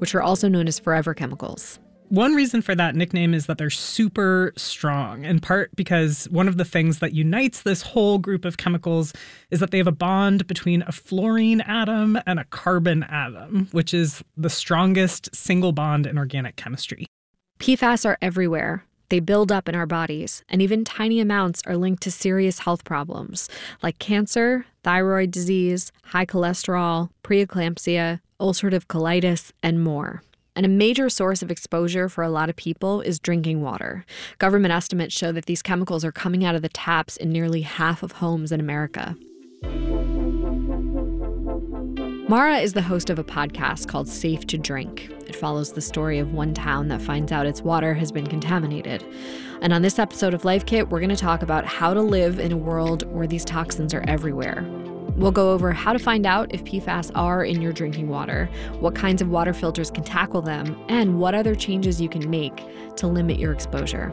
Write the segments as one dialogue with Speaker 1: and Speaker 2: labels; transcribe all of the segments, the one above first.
Speaker 1: which are also known as forever chemicals.
Speaker 2: One reason for that nickname is that they're super strong, in part because one of the things that unites this whole group of chemicals is that they have a bond between a fluorine atom and a carbon atom, which is the strongest single bond in organic chemistry.
Speaker 1: PFAS are everywhere. They build up in our bodies, and even tiny amounts are linked to serious health problems like cancer, thyroid disease, high cholesterol, preeclampsia, ulcerative colitis, and more. And a major source of exposure for a lot of people is drinking water. Government estimates show that these chemicals are coming out of the taps in nearly half of homes in America. Mara is the host of a podcast called Safe to Drink. It follows the story of one town that finds out its water has been contaminated. And on this episode of Life Kit, we're going to talk about how to live in a world where these toxins are everywhere. We'll go over how to find out if PFAS are in your drinking water, what kinds of water filters can tackle them, and what other changes you can make to limit your exposure.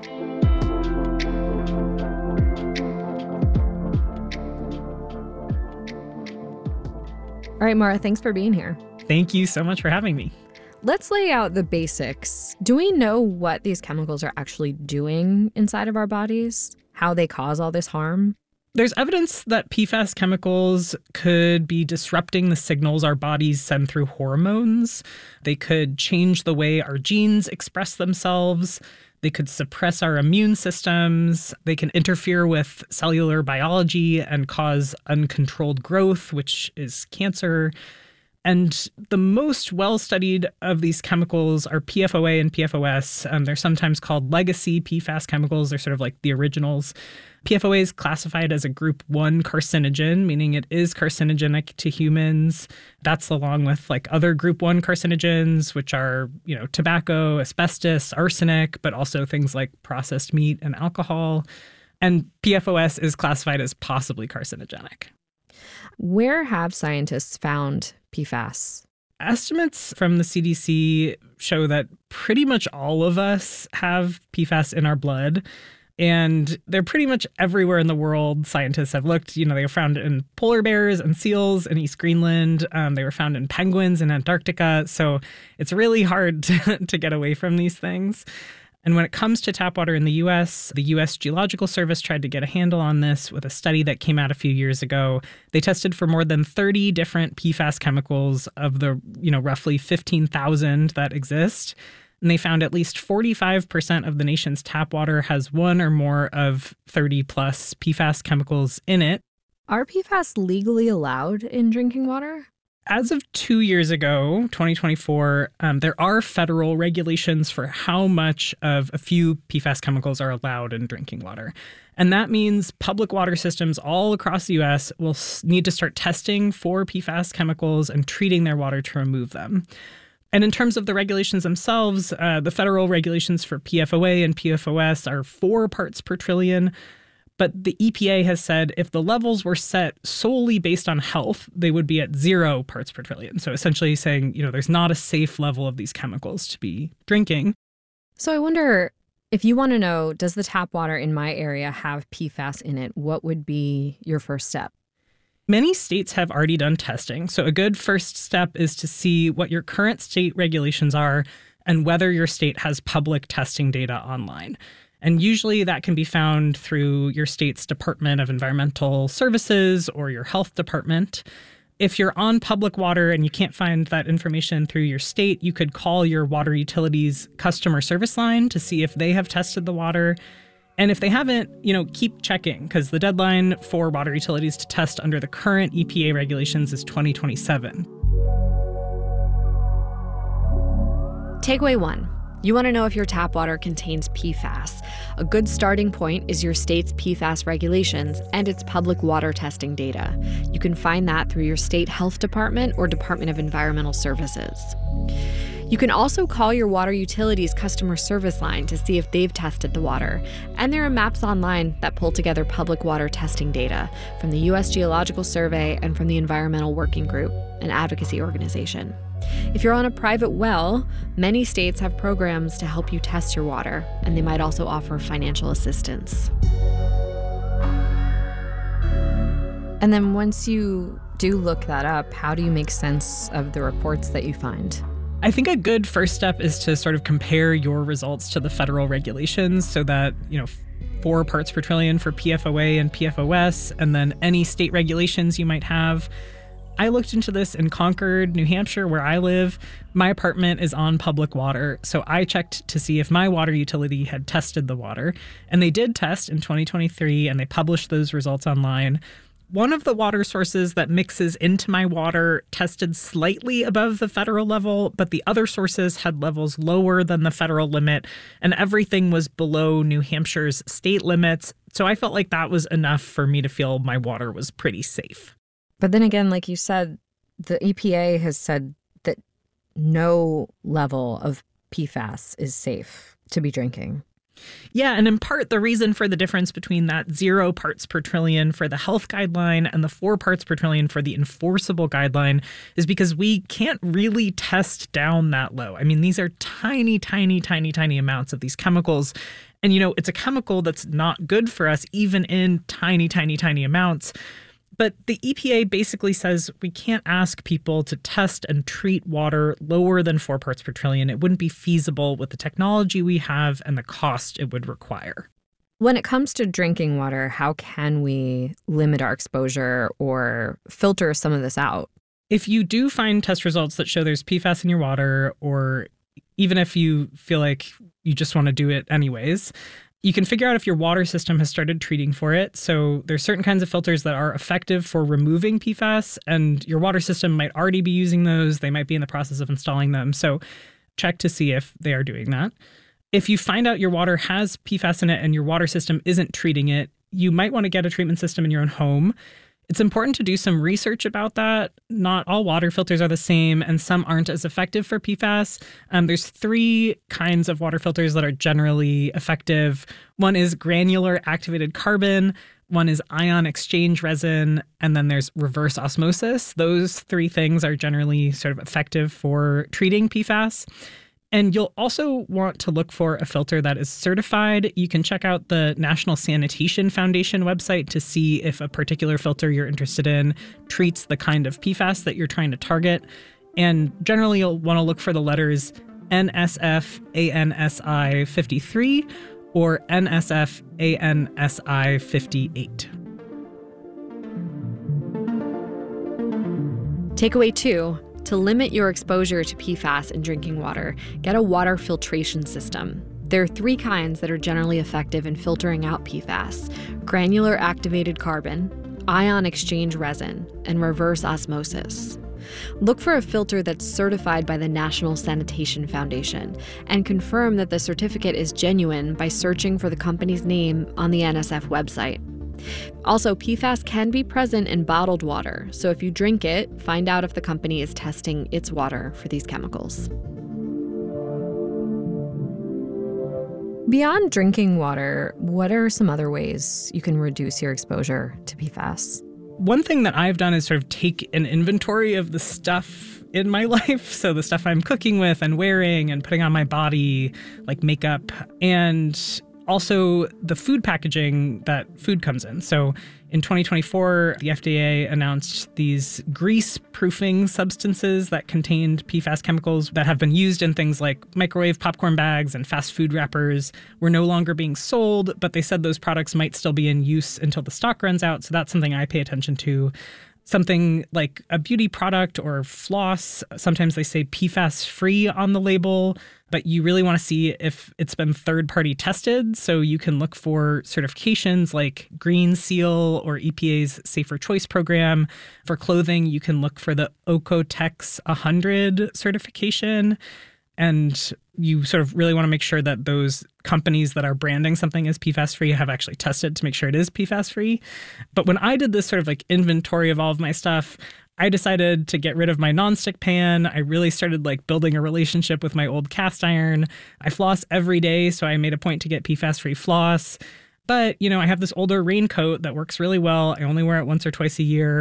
Speaker 1: All right, Mara, thanks for being here.
Speaker 2: Thank you so much for having me.
Speaker 1: Let's lay out the basics. Do we know what these chemicals are actually doing inside of our bodies? How they cause all this harm?
Speaker 2: There's evidence that PFAS chemicals could be disrupting the signals our bodies send through hormones. They could change the way our genes express themselves. They could suppress our immune systems. They can interfere with cellular biology and cause uncontrolled growth, which is cancer. And the most well-studied of these chemicals are PFOA and PFOS. They're sometimes called legacy PFAS chemicals. They're sort of like the originals. PFOA is classified as a group 1 carcinogen, meaning it is carcinogenic to humans. That's along with like other group 1 carcinogens, which are, tobacco, asbestos, arsenic, but also things like processed meat and alcohol. And PFOS is classified as possibly carcinogenic.
Speaker 1: Where have scientists found PFAS?
Speaker 2: Estimates from the CDC show that pretty much all of us have PFAS in our blood. And they're pretty much everywhere in the world. Scientists have looked, they were found in polar bears and seals in East Greenland. They were found in penguins in Antarctica. So it's really hard to get away from these things. And when it comes to tap water in the U.S., the U.S. Geological Service tried to get a handle on this with a study that came out a few years ago. They tested for more than 30 different PFAS chemicals of the, roughly 15,000 that exist. And they found at least 45% of the nation's tap water has one or more of 30 plus PFAS chemicals in it.
Speaker 1: Are PFAS legally allowed in drinking water?
Speaker 2: As of 2 years ago, 2024, there are federal regulations for how much of a few PFAS chemicals are allowed in drinking water. And that means public water systems all across the U.S. will need to start testing for PFAS chemicals and treating their water to remove them. And in terms of the regulations themselves, the federal regulations for PFOA and PFOS are 4 parts per trillion. But the EPA has said if the levels were set solely based on health, they would be at 0 parts per trillion. So essentially saying, there's not a safe level of these chemicals to be drinking.
Speaker 1: So I wonder, if you want to know, does the tap water in my area have PFAS in it? What would be your first step?
Speaker 2: Many states have already done testing, so a good first step is to see what your current state regulations are and whether your state has public testing data online. And usually that can be found through your state's Department of Environmental Services or your health department. If you're on public water and you can't find that information through your state, you could call your water utilities customer service line to see if they have tested the water. And if they haven't, keep checking, because the deadline for water utilities to test under the current EPA regulations is 2027.
Speaker 1: Takeaway 1. You want to know if your tap water contains PFAS. A good starting point is your state's PFAS regulations and its public water testing data. You can find that through your state health department or Department of Environmental Services. You can also call your water utilities customer service line to see if they've tested the water. And there are maps online that pull together public water testing data from the U.S. Geological Survey and from the Environmental Working Group, an advocacy organization. If you're on a private well, many states have programs to help you test your water, and they might also offer financial assistance. And then once you do look that up, how do you make sense of the reports that you find?
Speaker 2: I think a good first step is to sort of compare your results to the federal regulations so that, 4 parts per trillion for PFOA and PFOS, and then any state regulations you might have. I looked into this in Concord, New Hampshire, where I live. My apartment is on public water, so I checked to see if my water utility had tested the water. And they did test in 2023, and they published those results online. One of the water sources that mixes into my water tested slightly above the federal level, but the other sources had levels lower than the federal limit, and everything was below New Hampshire's state limits. So I felt like that was enough for me to feel my water was pretty safe.
Speaker 1: But then again, like you said, the EPA has said that no level of PFAS is safe to be drinking.
Speaker 2: Yeah, and in part, the reason for the difference between that 0 parts per trillion for the health guideline and the 4 parts per trillion for the enforceable guideline is because we can't really test down that low. I mean, these are tiny, tiny, tiny, tiny amounts of these chemicals. And, it's a chemical that's not good for us, even in tiny, tiny, tiny amounts. But the EPA basically says we can't ask people to test and treat water lower than 4 parts per trillion. It wouldn't be feasible with the technology we have and the cost it would require.
Speaker 1: When it comes to drinking water, how can we limit our exposure or filter some of this out?
Speaker 2: If you do find test results that show there's PFAS in your water, or even if you feel like you just want to do it anyways, you can figure out if your water system has started treating for it. So there's certain kinds of filters that are effective for removing PFAS, and your water system might already be using those. They might be in the process of installing them. So check to see if they are doing that. If you find out your water has PFAS in it and your water system isn't treating it, you might want to get a treatment system in your own home. It's important to do some research about that. Not all water filters are the same, and some aren't as effective for PFAS. There's 3 kinds of water filters that are generally effective. One is granular activated carbon, one is ion exchange resin, and then there's reverse osmosis. Those 3 things are generally sort of effective for treating PFAS. And you'll also want to look for a filter that is certified. You can check out the National Sanitation Foundation website to see if a particular filter you're interested in treats the kind of PFAS that you're trying to target. And generally, you'll want to look for the letters NSF ANSI 53 or NSF ANSI 58.
Speaker 1: Takeaway 2. To limit your exposure to PFAS in drinking water, get a water filtration system. There are 3 kinds that are generally effective in filtering out PFAS: granular activated carbon, ion exchange resin, and reverse osmosis. Look for a filter that's certified by the National Sanitation Foundation and confirm that the certificate is genuine by searching for the company's name on the NSF website. Also, PFAS can be present in bottled water, so if you drink it, find out if the company is testing its water for these chemicals. Beyond drinking water, what are some other ways you can reduce your exposure to PFAS?
Speaker 2: One thing that I've done is sort of take an inventory of the stuff in my life. So the stuff I'm cooking with and wearing and putting on my body, like makeup, and also the food packaging that food comes in. So in 2024, the FDA announced these grease-proofing substances that contained PFAS chemicals that have been used in things like microwave popcorn bags and fast food wrappers were no longer being sold, but they said those products might still be in use until the stock runs out. So that's something I pay attention to. Something like a beauty product or floss, sometimes they say PFAS-free on the label, but you really want to see if it's been third-party tested. So you can look for certifications like Green Seal or EPA's Safer Choice program. For clothing, you can look for the OEKO-TEX 100 certification. And you sort of really want to make sure that those companies that are branding something as PFAS-free have actually tested to make sure it is PFAS-free. But when I did this sort of like inventory of all of my stuff, I decided to get rid of my nonstick pan. I really started like building a relationship with my old cast iron. I floss every day, so I made a point to get PFAS-free floss. But, I have this older raincoat that works really well. I only wear it once or twice a year.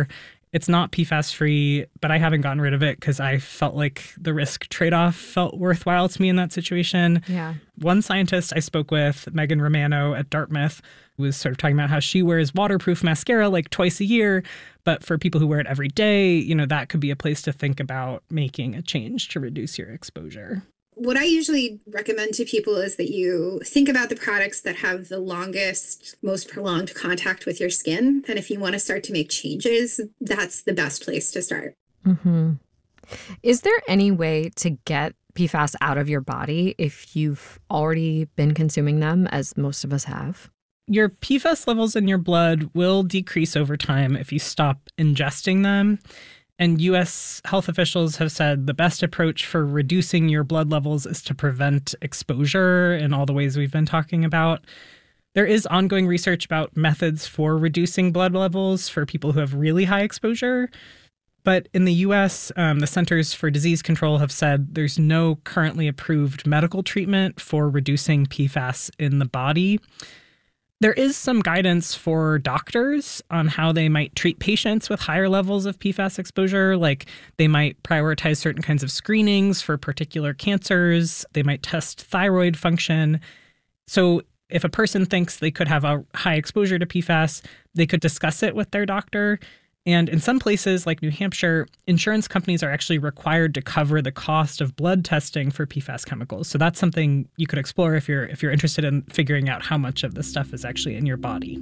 Speaker 2: It's not PFAS free, but I haven't gotten rid of it because I felt like the risk trade-off felt worthwhile to me in that situation.
Speaker 1: Yeah.
Speaker 2: One scientist I spoke with, Megan Romano at Dartmouth, was sort of talking about how she wears waterproof mascara like twice a year. But for people who wear it every day, you know, that could be a place to think about making a change to reduce your exposure.
Speaker 3: What I usually recommend to people is that you think about the products that have the longest, most prolonged contact with your skin. And if you want to start to make changes, that's the best place to start.
Speaker 1: Mm-hmm. Is there any way to get PFAS out of your body if you've already been consuming them, as most of us have?
Speaker 2: Your PFAS levels in your blood will decrease over time if you stop ingesting them. And U.S. health officials have said the best approach for reducing your blood levels is to prevent exposure in all the ways we've been talking about. There is ongoing research about methods for reducing blood levels for people who have really high exposure. But in the U.S., the Centers for Disease Control have said there's no currently approved medical treatment for reducing PFAS in the body. There is some guidance for doctors on how they might treat patients with higher levels of PFAS exposure, like they might prioritize certain kinds of screenings for particular cancers. They might test thyroid function. So if a person thinks they could have a high exposure to PFAS, they could discuss it with their doctor. And in some places like New Hampshire, insurance companies are actually required to cover the cost of blood testing for PFAS chemicals. So that's something you could explore if you're interested in figuring out how much of this stuff is actually in your body.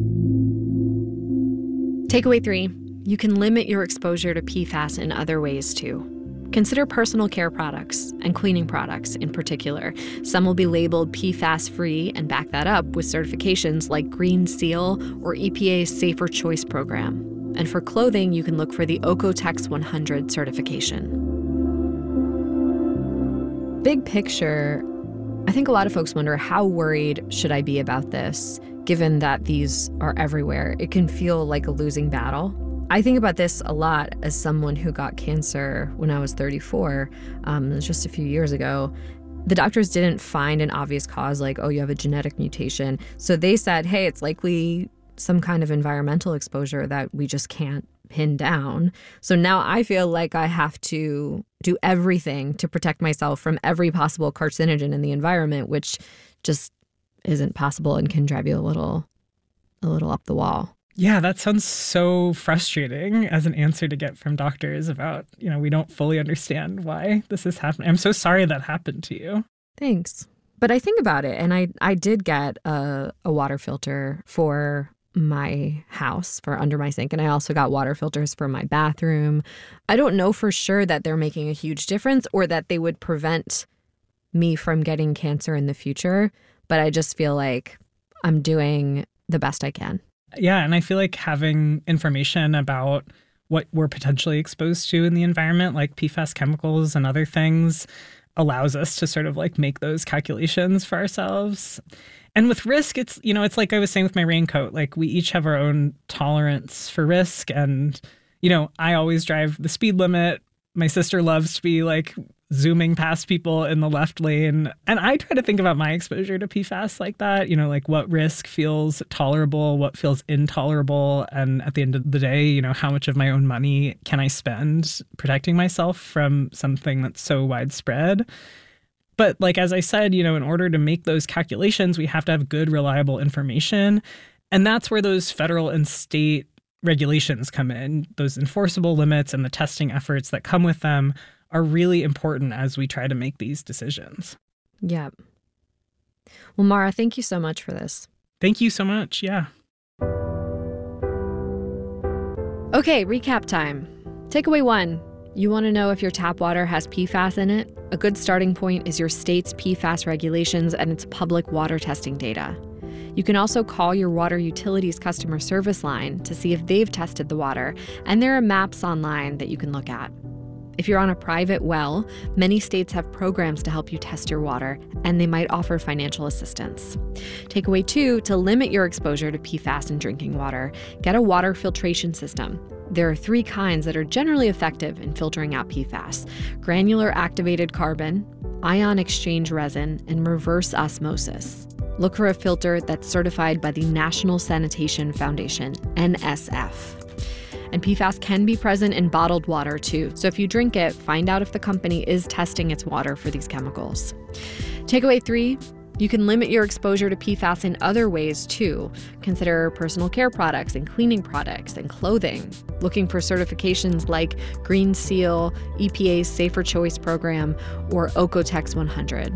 Speaker 1: Takeaway 3, you can limit your exposure to PFAS in other ways too. Consider personal care products and cleaning products in particular. Some will be labeled PFAS-free and back that up with certifications like Green Seal or EPA's Safer Choice program. And for clothing, you can look for the OEKO-TEX 100 certification. Big picture, I think a lot of folks wonder, how worried should I be about this, given that these are everywhere? It can feel like a losing battle. I think about this a lot as someone who got cancer when I was 34, just a few years ago. The doctors didn't find an obvious cause like, oh, you have a genetic mutation. So they said, hey, it's likely some kind of environmental exposure that we just can't pin down. So now I feel like I have to do everything to protect myself from every possible carcinogen in the environment, which just isn't possible and can drive you a little up the wall.
Speaker 2: Yeah, that sounds so frustrating as an answer to get from doctors about, you know, we don't fully understand why this is happening. I'm so sorry that happened to you.
Speaker 1: Thanks. But I think about it, and I did get a water filter for my house, for under my sink, and I also got water filters for my bathroom. I don't know for sure that they're making a huge difference or that they would prevent me from getting cancer in the future, but I just feel like I'm doing the best I can.
Speaker 2: Yeah, and I feel like having information about what we're potentially exposed to in the environment, like PFAS chemicals and other things, allows us to sort of like make those calculations for ourselves. And with risk, it's, you know, it's like I was saying with my raincoat, like we each have our own tolerance for risk. And, you know, I always drive the speed limit. My sister loves to be like zooming past people in the left lane. And I try to think about my exposure to PFAS like that, you know, like what risk feels tolerable, what feels intolerable. And at the end of the day, you know, how much of my own money can I spend protecting myself from something that's so widespread? But like, as I said, you know, in order to make those calculations, we have to have good, reliable information. And that's where those federal and state regulations come in. Those enforceable limits and the testing efforts that come with them are really important as we try to make these decisions.
Speaker 1: Yeah. Well, Mara, thank you so much for this.
Speaker 2: Thank you so much. Yeah.
Speaker 1: Okay, recap time. Takeaway 1. You want to know if your tap water has PFAS in it? A good starting point is your state's PFAS regulations and its public water testing data. You can also call your water utilities customer service line to see if they've tested the water, and there are maps online that you can look at. If you're on a private well, many states have programs to help you test your water, and they might offer financial assistance. Takeaway 2, to limit your exposure to PFAS in drinking water, get a water filtration system. There are 3 kinds that are generally effective in filtering out PFAS: granular activated carbon, ion exchange resin, and reverse osmosis. Look for a filter that's certified by the National Sanitation Foundation, NSF. And PFAS can be present in bottled water too. So if you drink it, find out if the company is testing its water for these chemicals. Takeaway 3, you can limit your exposure to PFAS in other ways too. Consider personal care products and cleaning products and clothing. Looking for certifications like Green Seal, EPA's Safer Choice Program, or Okotex 100.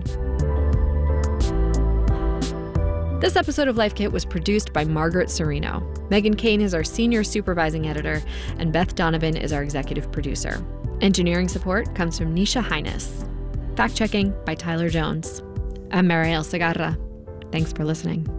Speaker 1: This episode of Life Kit was produced by Margaret Serino. Megan Kane is our senior supervising editor, and Beth Donovan is our executive producer. Engineering support comes from Nisha Highness. Fact-checking by Tyler Jones. I'm Mariel Segarra. Thanks for listening.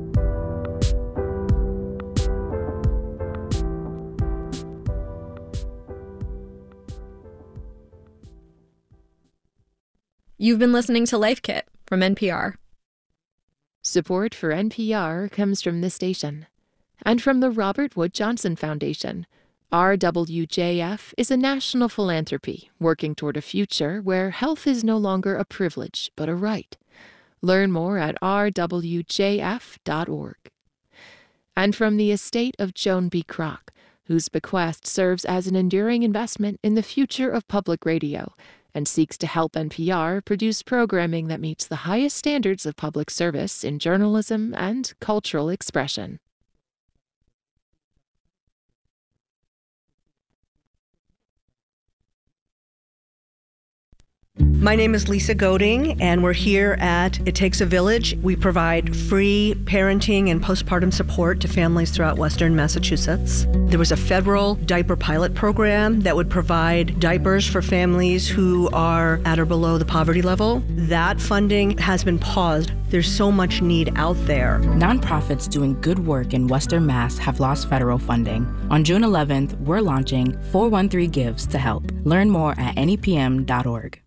Speaker 1: You've been listening to Life Kit from NPR.
Speaker 4: Support for NPR comes from this station and from the Robert Wood Johnson Foundation. RWJF is a national philanthropy working toward a future where health is no longer a privilege but a right. Learn more at rwjf.org. And from the estate of Joan B. Kroc, whose bequest serves as an enduring investment in the future of public radio and seeks to help NPR produce programming that meets the highest standards of public service in journalism and cultural expression.
Speaker 5: My name is Lisa Goding, and we're here at It Takes a Village. We provide free parenting and postpartum support to families throughout Western Massachusetts. There was a federal diaper pilot program that would provide diapers for families who are at or below the poverty level. That funding has been paused. There's so much need out there.
Speaker 6: Nonprofits doing good work in Western Mass have lost federal funding. On June 11th, we're launching 413 Gives to help. Learn more at nepm.org.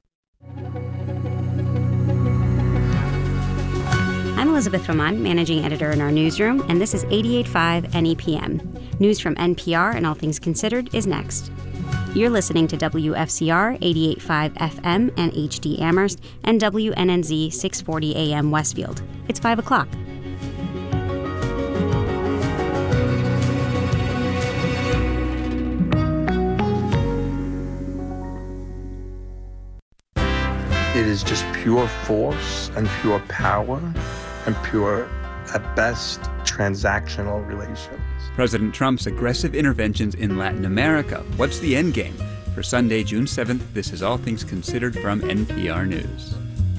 Speaker 7: I'm Elizabeth Roman, managing editor in our newsroom, and this is 88.5 NEPM. News from NPR and All Things Considered is next. You're listening to WFCR 88.5 FM and HD Amherst and WNNZ 640 AM Westfield. It's 5 o'clock.
Speaker 8: It is just pure force and pure power and pure, at best, transactional relations.
Speaker 9: President Trump's aggressive interventions in Latin America. What's the end game? For Sunday, June 7th, this is All Things Considered from NPR News.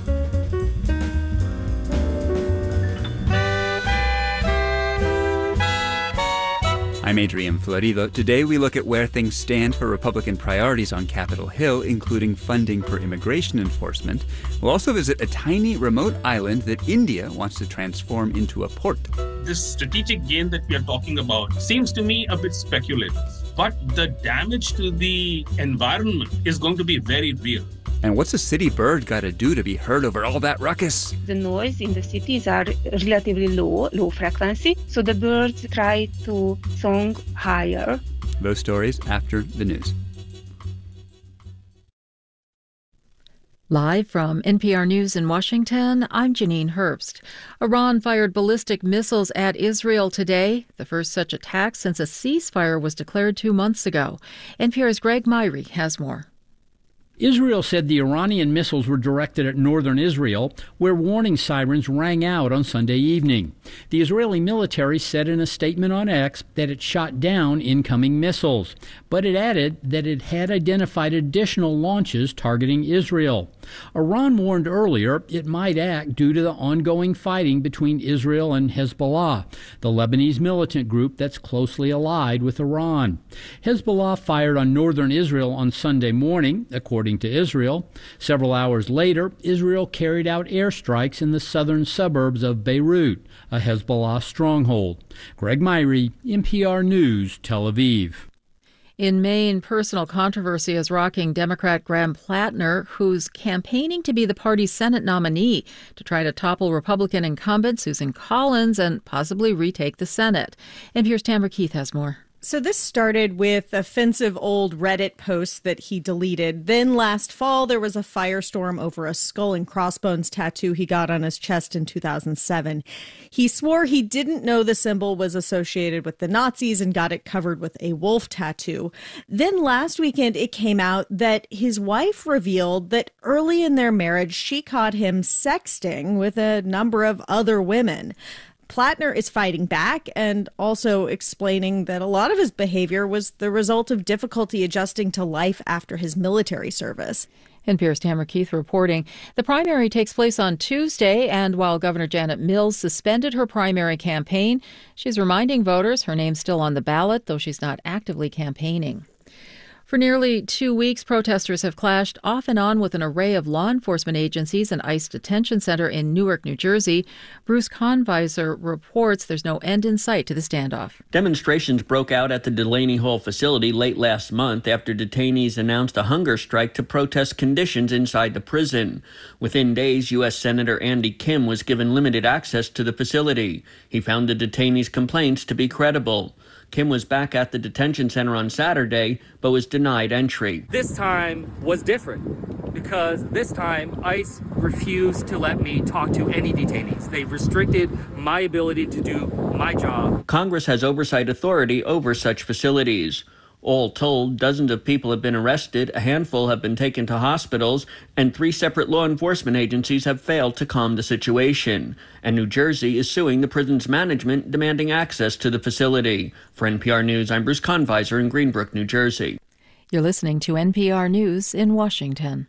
Speaker 9: I'm Adrian Florido. Today we look at where things stand for Republican priorities on Capitol Hill, including funding for immigration enforcement. We'll also visit a tiny remote island that India wants to transform into a port.
Speaker 10: This strategic gain that we are talking about seems to me a bit speculative, but the damage to the environment is going to be very real.
Speaker 9: And what's a city bird got to do to be heard over all that ruckus?
Speaker 11: The noise in the cities are relatively low frequency, so the birds try to song higher.
Speaker 9: Those stories after the news.
Speaker 12: Live from NPR News in Washington, I'm Janine Herbst. Iran fired ballistic missiles at Israel today, the first such attack since a ceasefire was declared 2 months ago. NPR's Greg Myrie has more.
Speaker 13: Israel said the Iranian missiles were directed at northern Israel, where warning sirens rang out on Sunday evening. The Israeli military said in a statement on X that it shot down incoming missiles, but it added that it had identified additional launches targeting Israel. Iran warned earlier it might act due to the ongoing fighting between Israel and Hezbollah, the Lebanese militant group that's closely allied with Iran. Hezbollah fired on northern Israel on Sunday morning, according to Israel. Several hours later, Israel carried out airstrikes in the southern suburbs of Beirut, a Hezbollah stronghold. Greg Myrie, NPR News, Tel Aviv.
Speaker 12: In Maine, personal controversy is rocking Democrat Graham Plattner, who's campaigning to be the party's Senate nominee to try to topple Republican incumbent Susan Collins and possibly retake the Senate. NPR's Tamara Keith has more.
Speaker 14: So this started with offensive old Reddit posts that he deleted. Then last fall, there was a firestorm over a skull and crossbones tattoo he got on his chest in 2007. He swore he didn't know the symbol was associated with the Nazis and got it covered with a wolf tattoo. Then last weekend, it came out that his wife revealed that early in their marriage, she caught him sexting with a number of other women. Plattner is fighting back and also explaining that a lot of his behavior was the result of difficulty adjusting to life after his military service.
Speaker 12: NPR's Tamara Keith reporting. The primary takes place on Tuesday, and while Governor Janet Mills suspended her primary campaign, she's reminding voters her name's still on the ballot, though she's not actively campaigning. For nearly 2 weeks, protesters have clashed off and on with an array of law enforcement agencies and ICE detention center in Newark, New Jersey. Bruce Conviser reports there's no end in sight to the standoff.
Speaker 15: Demonstrations broke out at the Delaney Hall facility late last month after detainees announced a hunger strike to protest conditions inside the prison. Within days, U.S. Senator Andy Kim was given limited access to the facility. He found the detainees' complaints to be credible. Kim was back at the detention center on Saturday, but was denied entry.
Speaker 16: This time was different because this time ICE refused to let me talk to any detainees. They restricted my ability to do my job.
Speaker 15: Congress has oversight authority over such facilities. All told, dozens of people have been arrested, a handful have been taken to hospitals, and 3 separate law enforcement agencies have failed to calm the situation. And New Jersey is suing the prison's management, demanding access to the facility. For NPR News, I'm Bruce Conviser in Greenbrook, New Jersey.
Speaker 12: You're listening to NPR News in Washington.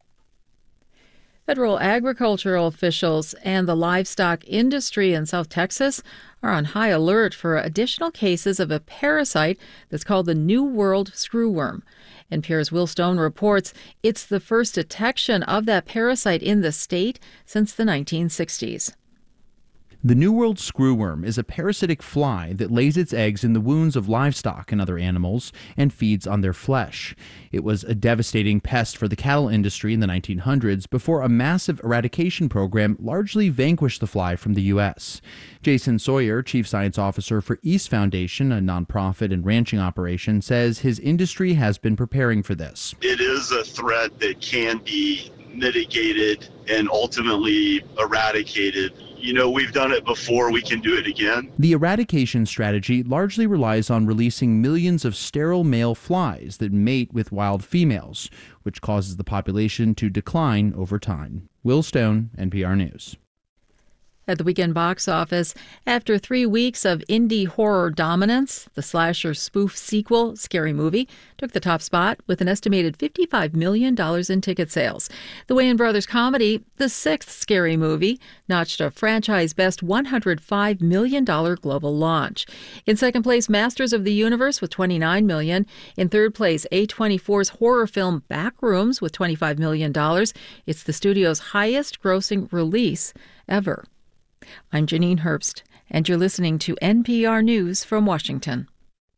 Speaker 12: Federal agricultural officials and the livestock industry in South Texas are on high alert for additional cases of a parasite that's called the New World screwworm. NPR's Will Stone reports it's the first detection of that parasite in the state since the 1960s.
Speaker 17: The New World screwworm is a parasitic fly that lays its eggs in the wounds of livestock and other animals and feeds on their flesh. It was a devastating pest for the cattle industry in the 1900s before a massive eradication program largely vanquished the fly from the U.S. Jason Sawyer, Chief Science Officer for East Foundation, a nonprofit and ranching operation, says his industry has been preparing for this.
Speaker 18: It is a threat that can be mitigated and ultimately eradicated. You know, we've done it before, we can do it again.
Speaker 17: The eradication strategy largely relies on releasing millions of sterile male flies that mate with wild females, which causes the population to decline over time. Will Stone, NPR News.
Speaker 12: At the weekend box office, after 3 weeks of indie horror dominance, the slasher spoof sequel, Scary Movie, took the top spot with an estimated $55 million in ticket sales. The Wayans Brothers comedy, The Sixth Scary Movie, notched a franchise-best $105 million global launch. In second place, Masters of the Universe with $29 million. In third place, A24's horror film Backrooms with $25 million. It's the studio's highest-grossing release ever. I'm Janine Herbst, and you're listening to NPR News from Washington.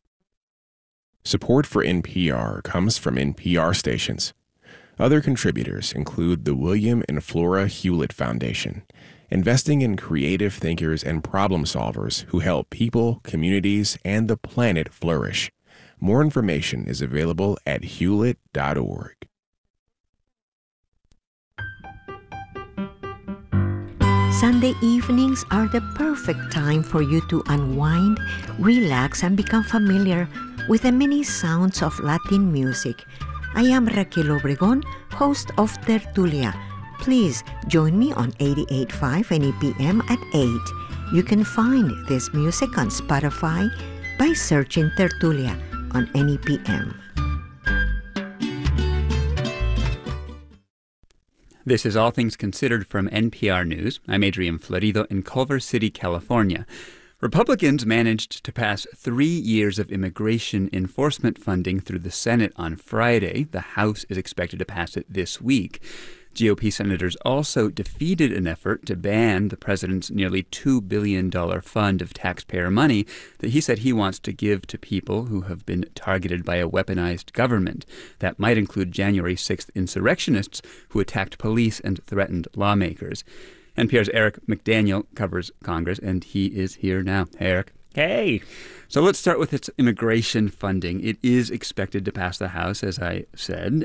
Speaker 19: Support for NPR comes from NPR stations. Other contributors include the William and Flora Hewlett Foundation, investing in creative thinkers and problem solvers who help people, communities, and the planet flourish. More information is available at hewlett.org.
Speaker 20: Sunday evenings are the perfect time for you to unwind, relax, and become familiar with the many sounds of Latin music. I am Raquel Obregon, host of Tertulia. Please join me on 88.5 NEPM at 8. You can find this music on Spotify by searching Tertulia on NEPM.
Speaker 9: This is All Things Considered from NPR News. I'm Adrian Florido in Culver City, California. Republicans managed to pass 3 years of immigration enforcement funding through the Senate on Friday. The House is expected to pass it this week. GOP senators also defeated an effort to ban the president's nearly $2 billion fund of taxpayer money that he said he wants to give to people who have been targeted by a weaponized government. That might include January 6th insurrectionists who attacked police and threatened lawmakers. NPR's Eric McDaniel covers Congress, and he is here now. Hey, Eric.
Speaker 21: Hey.
Speaker 9: So let's start with its immigration funding. It is expected to pass the House, as I said.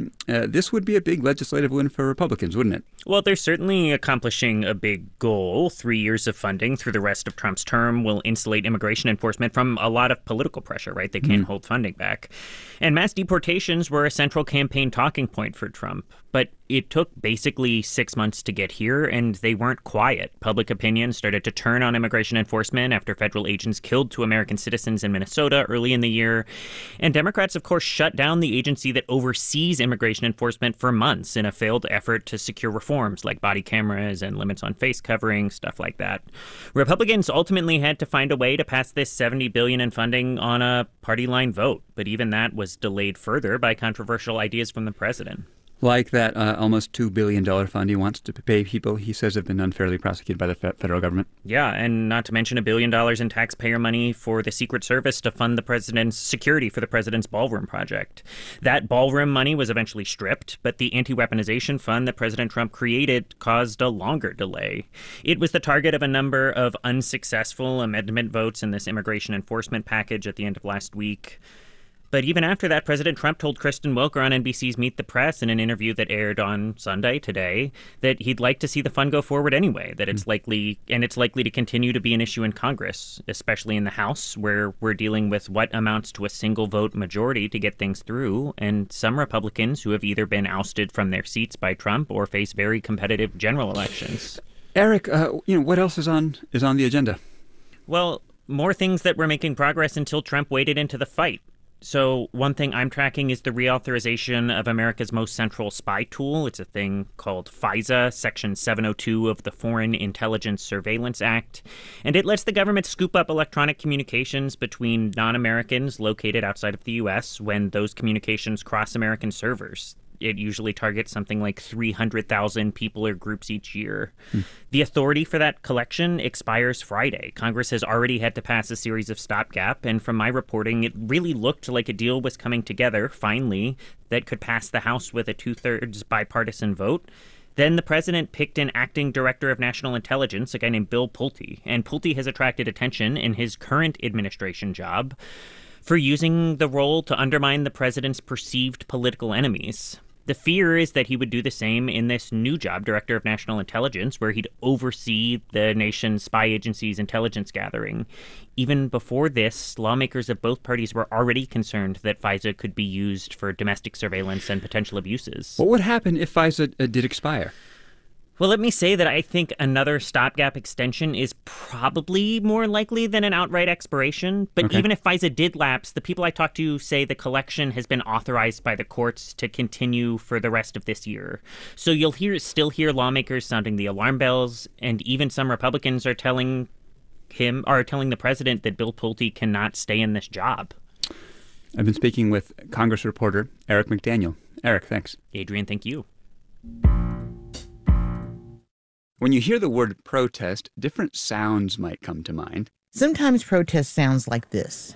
Speaker 9: This would be a big legislative win for Republicans, wouldn't it?
Speaker 21: Well, they're certainly accomplishing a big goal. 3 years of funding through the rest of Trump's term will insulate immigration enforcement from a lot of political pressure, right? They can't hold funding back. And mass deportations were a central campaign talking point for Trump. But it took basically 6 months to get here, and they weren't quiet. Public opinion started to turn on immigration enforcement after federal agents killed 2 American citizens in Minnesota early in the year. And Democrats, of course, shut down the agency that oversees immigration enforcement for months in a failed effort to secure reforms like body cameras and limits on face covering, stuff like that. Republicans ultimately had to find a way to pass this $70 billion in funding on a party line vote, but even that was delayed further by controversial ideas from the president.
Speaker 9: Like that almost $2 billion fund he wants to pay people he says have been unfairly prosecuted by the federal government.
Speaker 21: Yeah, and not to mention $1 billion in taxpayer money for the Secret Service to fund the president's security for the president's ballroom project. That ballroom money was eventually stripped, but the anti-weaponization fund that President Trump created caused a longer delay. It was the target of a number of unsuccessful amendment votes in this immigration enforcement package at the end of last week. But even after that, President Trump told Kristen Welker on NBC's Meet the Press in an interview that aired on Sunday today that he'd like to see the fund go forward anyway, that it's likely to continue to be an issue in Congress, especially in the House, where we're dealing with what amounts to a single vote majority to get things through, and some Republicans who have either been ousted from their seats by Trump or face very competitive general elections.
Speaker 9: Eric, what else is on the agenda?
Speaker 21: Well, more things that were making progress until Trump waded into the fight. So one thing I'm tracking is the reauthorization of America's most central spy tool. It's a thing called FISA, Section 702 of the Foreign Intelligence Surveillance Act. And it lets the government scoop up electronic communications between non-Americans located outside of the U.S. when those communications cross American servers. It usually targets something like 300,000 people or groups each year. The authority for that collection expires Friday. Congress has already had to pass a series of stopgap, and from my reporting, it really looked like a deal was coming together, finally, that could pass the House with a 2/3 bipartisan vote. Then the president picked an acting director of national intelligence, a guy named Bill Pulte, and Pulte has attracted attention in his current administration job for using the role to undermine the president's perceived political enemies. The fear is that he would do the same in this new job, Director of National Intelligence, where he'd oversee the nation's spy agency's intelligence gathering. Even before this, lawmakers of both parties were already concerned that FISA could be used for domestic surveillance and potential abuses.
Speaker 9: What would happen if FISA did expire?
Speaker 21: Well, let me say that I think another stopgap extension is probably more likely than an outright expiration. But even if FISA did lapse, the people I talked to say the collection has been authorized by the courts to continue for the rest of this year. So you'll still hear lawmakers sounding the alarm bells, and even some Republicans are telling the president that Bill Pulte cannot stay in this job.
Speaker 9: I've been speaking with Congress reporter Eric McDaniel. Eric, thanks.
Speaker 21: Adrian, thank you.
Speaker 9: When you hear the word protest, different sounds might come to mind.
Speaker 22: Sometimes protest sounds like this.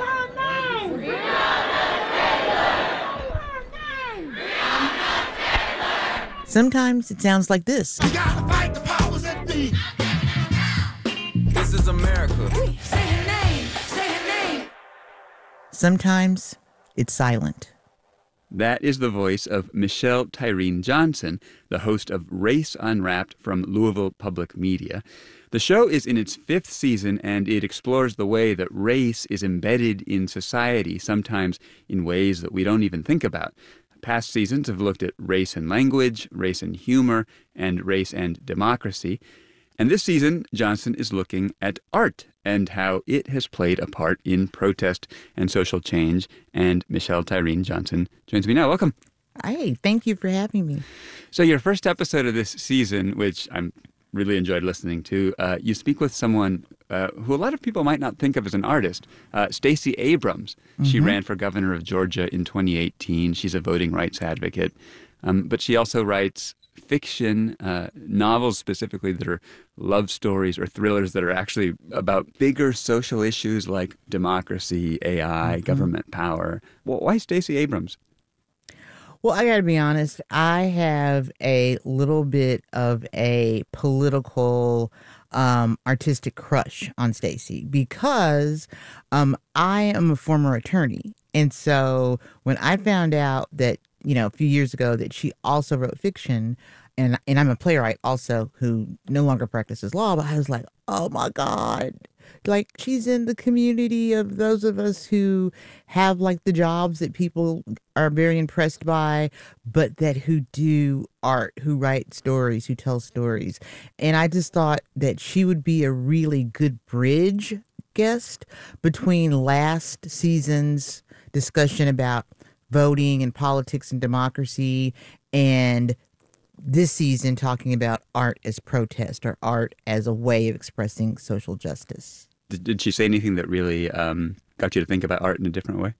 Speaker 22: Sometimes it sounds like this.
Speaker 23: We gotta fight the powers that be. This is America. Say your name. Say your name.
Speaker 22: Sometimes it's silent.
Speaker 9: That is the voice of Michelle Tyreen Johnson, the host of Race Unwrapped from Louisville Public Media. The show is in its 5th season, and it explores the way that race is embedded in society, sometimes in ways that we don't even think about. Past seasons have looked at race and language, race and humor, and race and democracy. And this season, Johnson is looking at art and how it has played a part in protest and social change. And Michelle Tyreen Johnson joins me now. Welcome.
Speaker 22: Hey, thank you for having me.
Speaker 9: So your first episode of this season, which I'm really enjoyed listening to, you speak with someone who a lot of people might not think of as an artist, Stacey Abrams. Mm-hmm. She ran for governor of Georgia in 2018. She's a voting rights advocate. But she also writes fiction, novels specifically that are love stories or thrillers that are actually about bigger social issues like democracy, AI, government power. Well, why Stacey Abrams?
Speaker 22: Well, I got to be honest. I have a little bit of a political artistic crush on Stacey because I am a former attorney. And so when I found out that, a few years ago that she also wrote fiction, and I'm a playwright also who no longer practices law, but I was like, oh my God, like she's in the community of those of us who have like the jobs that people are very impressed by, but that who do art, who write stories, who tell stories. And I just thought that she would be a really good bridge guest between last season's discussion about voting and politics and democracy and this season talking about art as protest or art as a way of expressing social justice.
Speaker 9: Did she say anything that really got you to think about art in a different way?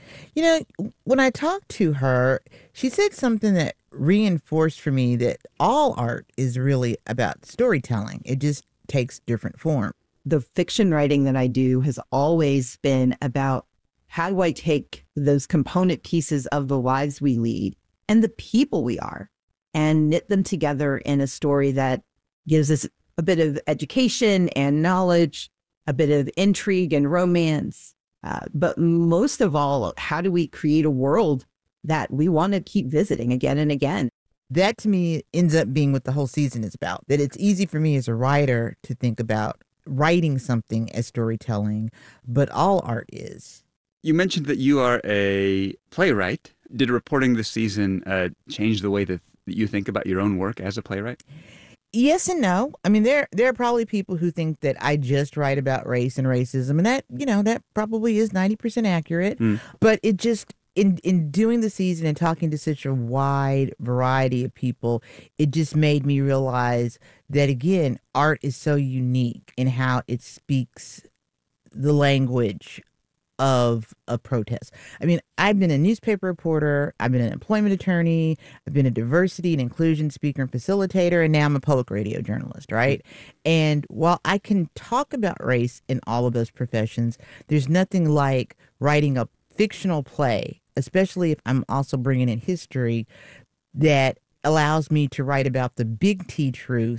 Speaker 22: When I talked to her, she said something that reinforced for me that all art is really about storytelling. It just takes different form.
Speaker 1: The fiction writing that I do has always been about how do I take those component pieces of the lives we lead and the people we are and knit them together in a story that gives us a bit of education and knowledge, a bit of intrigue and romance. But most of all, how do we create a world that we want to keep visiting again and again?
Speaker 22: That to me ends up being what the whole season is about. That it's easy for me as a writer to think about writing something as storytelling, but all art is.
Speaker 9: You mentioned that you are a playwright. Did reporting this season change the way that you think about your own work as a playwright?
Speaker 22: Yes and no. I mean, there are probably people who think that I just write about race and racism, and that probably is 90% accurate. But it just, in doing the season and talking to such a wide variety of people, it just made me realize that, again, art is so unique in how it speaks the language of a protest. I mean, I've been a newspaper reporter, I've been an employment attorney, I've been a diversity and inclusion speaker and facilitator, and now I'm a public radio journalist, right? And while I can talk about race in all of those professions, there's nothing like writing a fictional play, especially if I'm also bringing in history, that allows me to write about the big T truth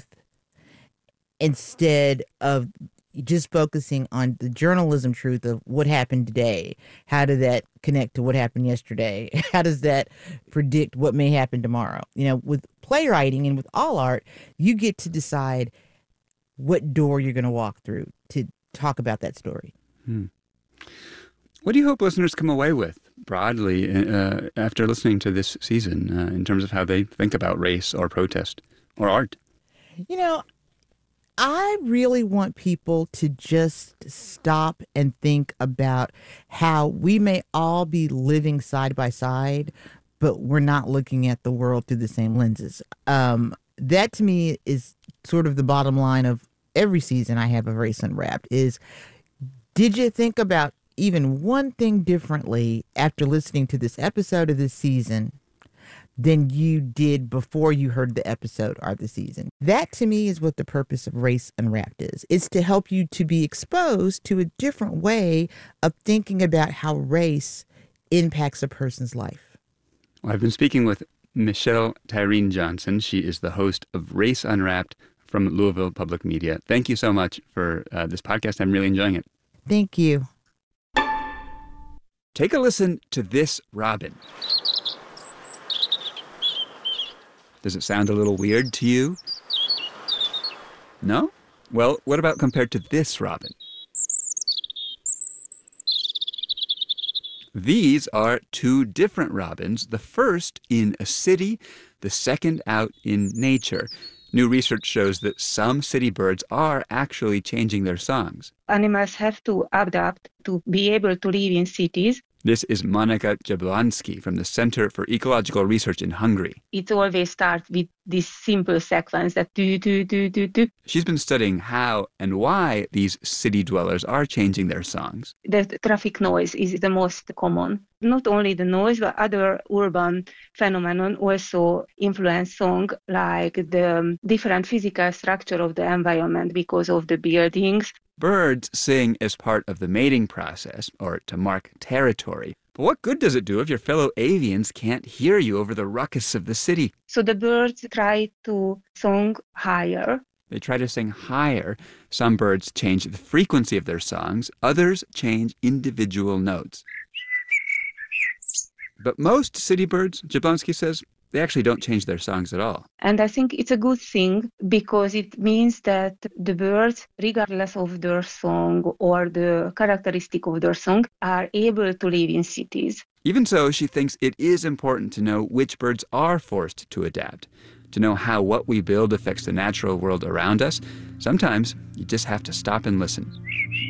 Speaker 22: instead of just focusing on the journalism truth of what happened today. How did that connect to what happened yesterday? How does that predict what may happen tomorrow? With playwriting and with all art, you get to decide what door you're going to walk through to talk about that story.
Speaker 9: What do you hope listeners come away with broadly after listening to this season in terms of how they think about race or protest or art?
Speaker 22: I really want people to just stop and think about how we may all be living side by side, but we're not looking at the world through the same lenses. That to me is sort of the bottom line of every season I have of Race Unwrapped is, did you think about even one thing differently after listening to this episode of this season than you did before you heard the episode or the season? That to me is what the purpose of Race Unwrapped is. It's to help you to be exposed to a different way of thinking about how race impacts a person's life.
Speaker 9: Well, I've been speaking with Michelle Tyreen Johnson. She is the host of Race Unwrapped from Louisville Public Media. Thank you so much for this podcast. I'm really enjoying it.
Speaker 22: Thank you.
Speaker 9: Take a listen to this robin. Does it sound a little weird to you? No? Well, what about compared to this robin? These are two different robins, the first in a city, the second out in nature. New research shows that some city birds are actually changing their songs.
Speaker 11: Animals have to adapt to be able to live in cities.
Speaker 9: This is Monika Jablonski from the Center for Ecological Research in Hungary.
Speaker 11: It always starts with this simple sequence that do, do, do, do, do.
Speaker 9: She's been studying how and why these city dwellers are changing their songs.
Speaker 11: The traffic noise is the most common. Not only the noise, but other urban phenomenon also influence song, like the different physical structure of the environment because of the buildings.
Speaker 9: Birds sing as part of the mating process, or to mark territory. But what good does it do if your fellow avians can't hear you over the ruckus of the city?
Speaker 11: So the birds try to sing higher
Speaker 9: They try to sing higher. Some birds change the frequency of their songs. Others change individual notes. But most city birds, Jablonski says, they actually don't change their songs at all.
Speaker 11: And I think it's a good thing because it means that the birds, regardless of their song or the characteristic of their song, are able to live in cities.
Speaker 9: Even so, she thinks it is important to know which birds are forced to adapt. To know how what we build affects the natural world around us, sometimes you just have to stop and listen.